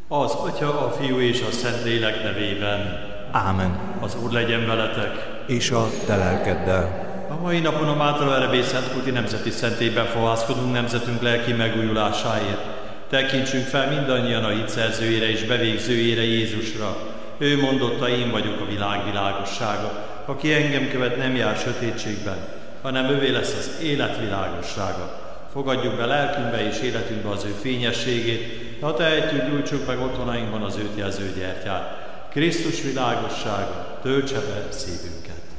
Az Atya, a Fiú és a Szentlélek nevében. Ámen. Az Úr legyen veletek. És a te lelkeddel. A mai napon a Mátra Verebély Szentkulti Nemzeti Szentében fohászkodunk nemzetünk lelki megújulásáért. Tekintsünk fel mindannyian a hit szerzőjére és bevégzőjére, Jézusra. Ő mondotta, én vagyok a világ világossága. Aki engem követ, nem jár sötétségben, hanem ővé lesz az élet világossága. Fogadjuk be lelkünkbe és életünkbe az ő fényességét, de ha tehetjük, gyújtsuk meg otthonainkban az őt jelző gyertyát. Krisztus világossága töltse be szívünket.